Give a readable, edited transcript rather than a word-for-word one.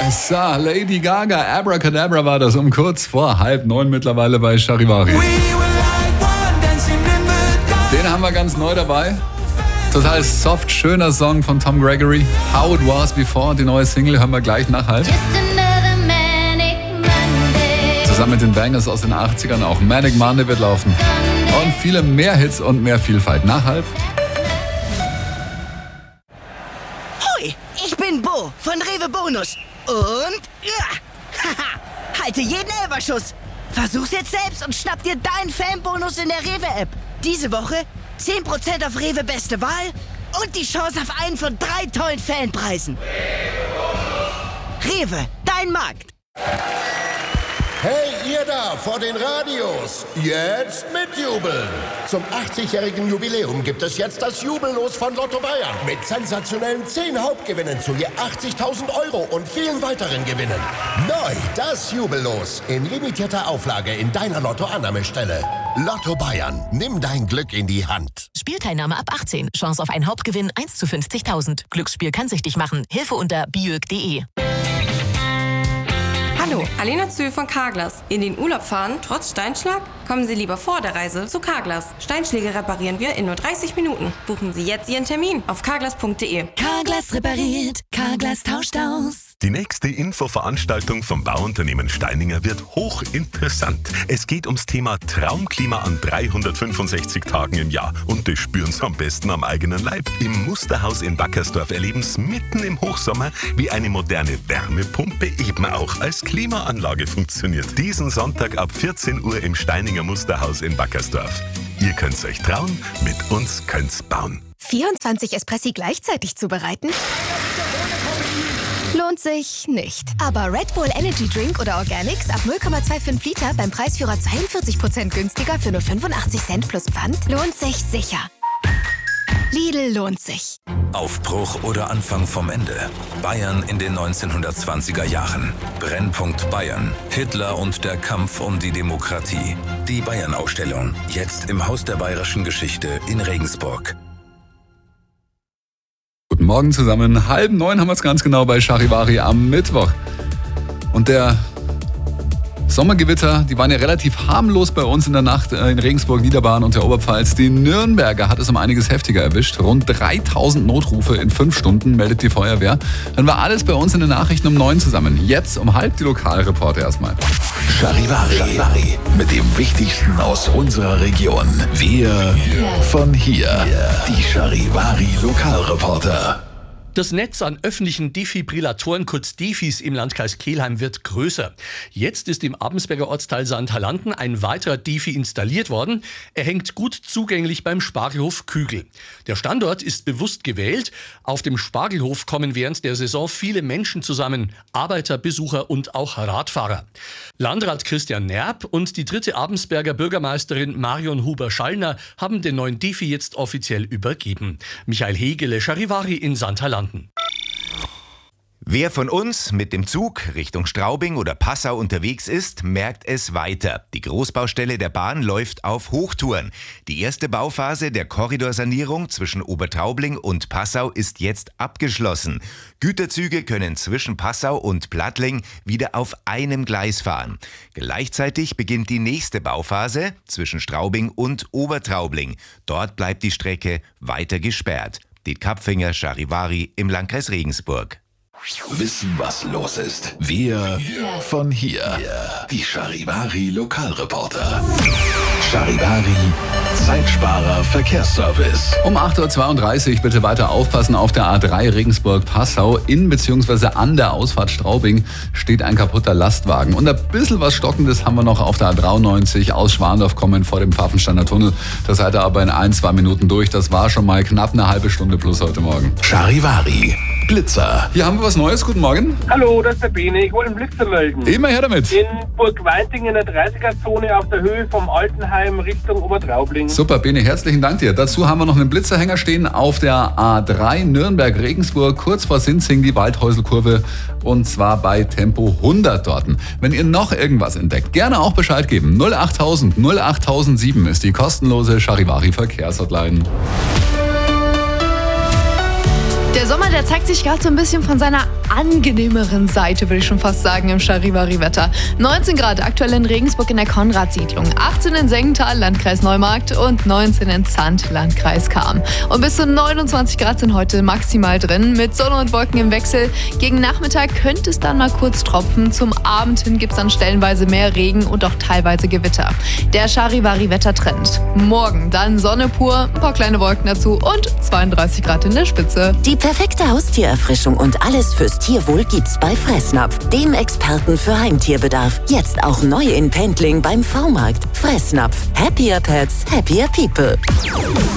Yes, Lady Gaga, Abracadabra war das um kurz vor 8:30 mittlerweile bei Charivari. Den haben wir ganz neu dabei. Total soft, schöner Song von Tom Gregory. How It Was Before, die neue Single, hören wir gleich nach halt. Zusammen mit den Bangers aus den 80ern auch Manic Monday wird laufen. Und viele mehr Hits und mehr Vielfalt. Nach halb. Hoi, ich bin Bo von Rewe Bonus. Und halte jeden Elferschuss. Versuch's jetzt selbst und schnapp dir deinen Fanbonus in der Rewe-App. Diese Woche 10% auf Rewe Beste Wahl und die Chance auf einen von 3 tollen Fanpreisen. Rewe, dein Markt. Hey, ihr da vor den Radios, jetzt mitjubeln! Zum 80-jährigen Jubiläum gibt es jetzt das Jubellos von Lotto Bayern mit sensationellen 10 Hauptgewinnen zu je 80.000 € und vielen weiteren Gewinnen. Neu das Jubellos in limitierter Auflage in deiner Lotto-Annahmestelle. Lotto Bayern, nimm dein Glück in die Hand. Spielteilnahme ab 18. Chance auf einen Hauptgewinn 1 zu 50.000. Glücksspiel kann süchtig machen. Hilfe unter biög.de. Hallo, Alena Zühl von Carglass. In den Urlaub fahren, trotz Steinschlag? Kommen Sie lieber vor der Reise zu Carglass. Steinschläge reparieren wir in nur 30 Minuten. Buchen Sie jetzt Ihren Termin auf carglass.de. Carglass repariert, Carglass tauscht aus. Die nächste Infoveranstaltung vom Bauunternehmen Steininger wird hochinteressant. Es geht ums Thema Traumklima an 365 Tagen im Jahr. Und das spüren Sie am besten am eigenen Leib. Im Musterhaus in Wackersdorf erleben Sie mitten im Hochsommer, wie eine moderne Wärmepumpe eben auch als Klimaanlage funktioniert. Diesen Sonntag ab 14 Uhr im Steininger Musterhaus in Wackersdorf. Ihr könnt's euch trauen, mit uns könnt's bauen. 24 Espressi gleichzeitig zubereiten? Lohnt sich nicht. Aber Red Bull Energy Drink oder Organics ab 0,25 Liter beim Preisführer 42% günstiger für nur 85 Cent plus Pfand lohnt sich sicher. Lidl lohnt sich. Aufbruch oder Anfang vom Ende. Bayern in den 1920er Jahren. Brennpunkt Bayern. Hitler und der Kampf um die Demokratie. Die Bayern-Ausstellung. Jetzt im Haus der bayerischen Geschichte in Regensburg. Guten Morgen zusammen. 8:30 haben wir es ganz genau bei Charivari am Mittwoch. Und der Sommergewitter, die waren ja relativ harmlos bei uns in der Nacht in Regensburg, Niederbayern und der Oberpfalz. Die Nürnberger hat es um einiges heftiger erwischt. Rund 3000 Notrufe in 5 Stunden, meldet die Feuerwehr. Dann war alles bei uns in den Nachrichten um 9 zusammen. Jetzt um 8:30 die Lokalreporter erstmal. Charivari. Mit dem Wichtigsten aus unserer Region. Wir von hier. Die Charivari Lokalreporter. Das Netz an öffentlichen Defibrillatoren, kurz Defis, im Landkreis Kelheim wird größer. Jetzt ist im Abensberger Ortsteil Sandhalanden ein weiterer Defi installiert worden. Er hängt gut zugänglich beim Spargelhof Kügel. Der Standort ist bewusst gewählt. Auf dem Spargelhof kommen während der Saison viele Menschen zusammen. Arbeiter, Besucher und auch Radfahrer. Landrat Christian Nerb und die 3. Abensberger Bürgermeisterin Marion Huber-Schallner haben den neuen Defi jetzt offiziell übergeben. Michael Hegele, Charivari in Sandhalanden. Wer von uns mit dem Zug Richtung Straubing oder Passau unterwegs ist, merkt es weiter. Die Großbaustelle der Bahn läuft auf Hochtouren. Die erste Bauphase der Korridorsanierung zwischen Obertraubling und Passau ist jetzt abgeschlossen. Güterzüge können zwischen Passau und Plattling wieder auf einem Gleis fahren. Gleichzeitig beginnt die nächste Bauphase zwischen Straubing und Obertraubling. Dort bleibt die Strecke weiter gesperrt. Die Kapfinger, Charivari im Landkreis Regensburg. Wissen, was los ist. Wir von hier. Die Charivari Lokalreporter. Charivari Zeitsparer Verkehrsservice. Um 8:32 Uhr bitte weiter aufpassen. Auf der A3 Regensburg-Passau in bzw. an der Ausfahrt Straubing steht ein kaputter Lastwagen. Und ein bisschen was Stockendes haben wir noch auf der A93 aus Schwandorf kommen vor dem Pfaffensteiner Tunnel. Da seid ihr aber in 1-2 Minuten durch. Das war schon mal knapp eine halbe Stunde plus heute Morgen. Charivari Blitzer. Hier haben wir was Neues. Guten Morgen. Hallo, das ist der Bene. Ich wollte einen Blitzer melden. Immer her damit. In Burgweinting in der 30er-Zone auf der Höhe vom Altenheim Richtung Obertraubling. Super, Bene, herzlichen Dank dir. Dazu haben wir noch einen Blitzerhänger stehen auf der A3 Nürnberg-Regensburg, kurz vor Sinzing, die Waldhäuselkurve, und zwar bei Tempo 100 dort. Wenn ihr noch irgendwas entdeckt, gerne auch Bescheid geben. 08000 08007 ist die kostenlose Charivari Verkehrshotline. Der Sommer, der zeigt sich gerade so ein bisschen von seiner angenehmeren Seite, würde ich schon fast sagen, im Charivari-Wetter. 19 Grad aktuell in Regensburg in der Konrad-Siedlung, 18 in Sengenthal, Landkreis Neumarkt und 19 in Zandt, Landkreis Cham. Und bis zu 29 Grad sind heute maximal drin, mit Sonne und Wolken im Wechsel. Gegen Nachmittag könnte es dann mal kurz tropfen. Zum Abend hin gibt es dann stellenweise mehr Regen und auch teilweise Gewitter. Der Charivari-Wettertrend. Morgen dann Sonne pur, ein paar kleine Wolken dazu und 32 Grad in der Spitze. Die perfekte Haustiererfrischung und alles fürs Tierwohl gibt's bei Fressnapf, dem Experten für Heimtierbedarf. Jetzt auch neu in Pendling beim V-Markt. Fressnapf. Happier Pets, happier people.